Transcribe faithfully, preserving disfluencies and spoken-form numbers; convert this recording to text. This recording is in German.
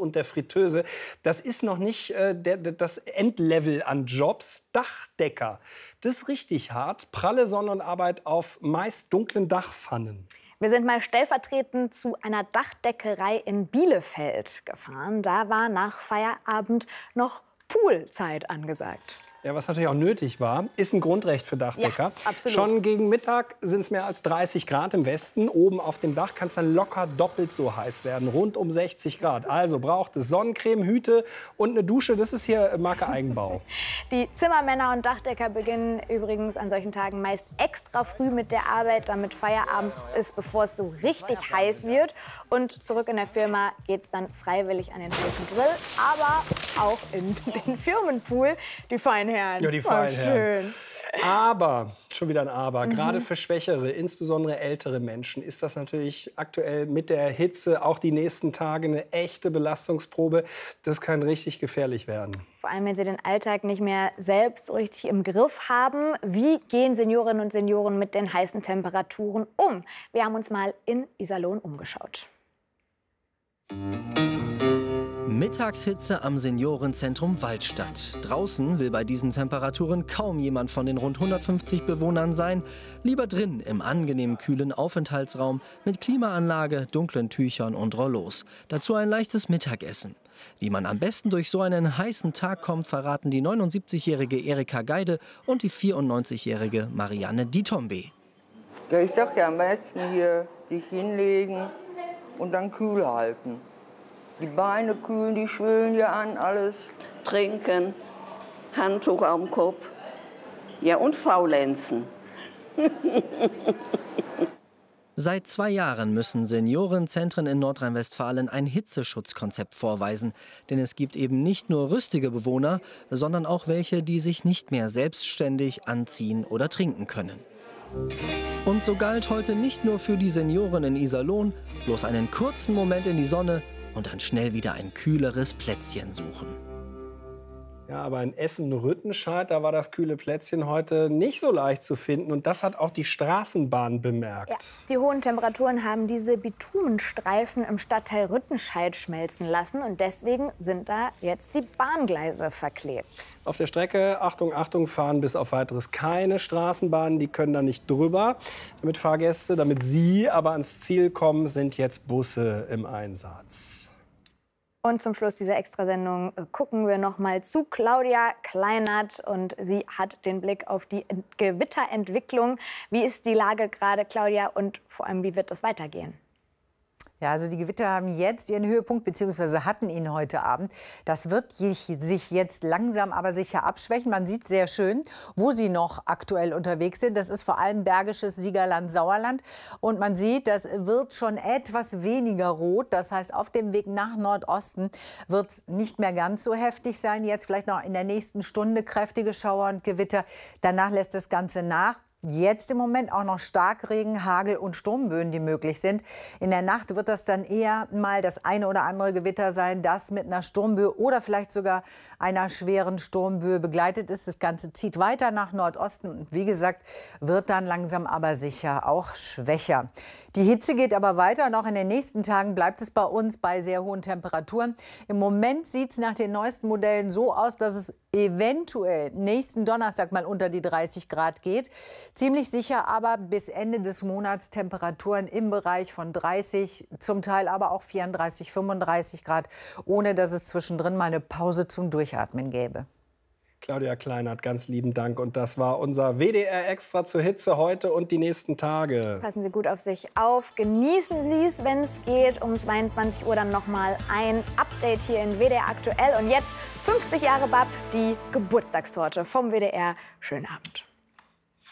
und der Fritteuse. Das ist noch nicht äh, der, das Endlevel an Jobs. Dachdecker, das ist richtig hart. Pralle Sonnenarbeit auf meist dunklen Dachpfannen. Wir sind mal stellvertretend zu einer Dachdeckerei in Bielefeld gefahren. Da war nach Feierabend noch Poolzeit angesagt. Ja, was natürlich auch nötig war, ist ein Grundrecht für Dachdecker. Ja, absolut. Schon gegen Mittag sind es mehr als dreißig Grad im Westen. Oben auf dem Dach kann es dann locker doppelt so heiß werden, rund um sechzig Grad. Also braucht es Sonnencreme, Hüte und eine Dusche. Das ist hier Marke Eigenbau. Die Zimmermänner und Dachdecker beginnen übrigens an solchen Tagen meist extra früh mit der Arbeit, damit Feierabend ist, bevor es so richtig heiß wird. Und zurück in der Firma geht es dann freiwillig an den heißen Grill, aber auch in den Firmenpool. Die feinen Herren. Ja, die feinen Herren. Aber, schon wieder ein Aber, mhm. gerade für Schwächere, insbesondere ältere Menschen, ist das natürlich aktuell mit der Hitze auch die nächsten Tage eine echte Belastungsprobe. Das kann richtig gefährlich werden. Vor allem, wenn sie den Alltag nicht mehr selbst so richtig im Griff haben. Wie gehen Seniorinnen und Senioren mit den heißen Temperaturen um? Wir haben uns mal in Iserlohn umgeschaut. Mittagshitze am Seniorenzentrum Waldstadt. Draußen will bei diesen Temperaturen kaum jemand von den rund hundertfünfzig Bewohnern sein. Lieber drin im angenehm kühlen Aufenthaltsraum mit Klimaanlage, dunklen Tüchern und Rollos. Dazu ein leichtes Mittagessen. Wie man am besten durch so einen heißen Tag kommt, verraten die neunundsiebzigjährige Erika Geide und die vierundneunzigjährige Marianne Ditombe. Ja, ich sag ja am besten hier sich hinlegen und dann kühl halten. Die Beine kühlen, die schwillen hier an, alles. Trinken, Handtuch am Kopf, ja und faulenzen. Seit zwei Jahren müssen Seniorenzentren in Nordrhein-Westfalen ein Hitzeschutzkonzept vorweisen. Denn es gibt eben nicht nur rüstige Bewohner, sondern auch welche, die sich nicht mehr selbstständig anziehen oder trinken können. Und so galt heute nicht nur für die Senioren in Iserlohn, bloß einen kurzen Moment in die Sonne und dann schnell wieder ein kühleres Plätzchen suchen. Ja, aber in Essen-Rüttenscheid, da war das kühle Plätzchen heute nicht so leicht zu finden. Und das hat auch die Straßenbahn bemerkt. Ja, die hohen Temperaturen haben diese Bitumenstreifen im Stadtteil Rüttenscheid schmelzen lassen. Und deswegen sind da jetzt die Bahngleise verklebt. Auf der Strecke, Achtung, Achtung, fahren bis auf Weiteres keine Straßenbahnen. Die können da nicht drüber. Damit Fahrgäste, damit sie aber ans Ziel kommen, sind jetzt Busse im Einsatz. Und zum Schluss dieser Extrasendung gucken wir noch mal zu Claudia Kleinert. Und sie hat den Blick auf die Gewitterentwicklung. Wie ist die Lage gerade, Claudia? Und vor allem, wie wird das weitergehen? Ja, also die Gewitter haben jetzt ihren Höhepunkt, beziehungsweise hatten ihn heute Abend. Das wird sich jetzt langsam aber sicher abschwächen. Man sieht sehr schön, wo sie noch aktuell unterwegs sind. Das ist vor allem Bergisches Siegerland, Sauerland. Und man sieht, das wird schon etwas weniger rot. Das heißt, auf dem Weg nach Nordosten wird es nicht mehr ganz so heftig sein. Jetzt vielleicht noch in der nächsten Stunde kräftige Schauer und Gewitter. Danach lässt das Ganze nach. Jetzt im Moment auch noch Starkregen, Hagel und Sturmböen, die möglich sind. In der Nacht wird das dann eher mal das eine oder andere Gewitter sein, das mit einer Sturmböe oder vielleicht sogar einer schweren Sturmböe begleitet ist. Das Ganze zieht weiter nach Nordosten und wie gesagt, wird dann langsam aber sicher auch schwächer. Die Hitze geht aber weiter und auch in den nächsten Tagen bleibt es bei uns bei sehr hohen Temperaturen. Im Moment sieht es nach den neuesten Modellen so aus, dass es eventuell nächsten Donnerstag mal unter die dreißig Grad geht. Ziemlich sicher aber bis Ende des Monats Temperaturen im Bereich von dreißig, zum Teil aber auch vierunddreißig, fünfunddreißig Grad, ohne dass es zwischendrin mal eine Pause zum Durchatmen gäbe. Claudia Kleinert, ganz lieben Dank. Und das war unser W D R Extra zur Hitze heute und die nächsten Tage. Passen Sie gut auf sich auf. Genießen Sie es, wenn es geht. Um zweiundzwanzig Uhr dann noch mal ein Update hier in W D R Aktuell. Und jetzt fünfzig Jahre B A P, die Geburtstagstorte vom W D R. Schönen Abend.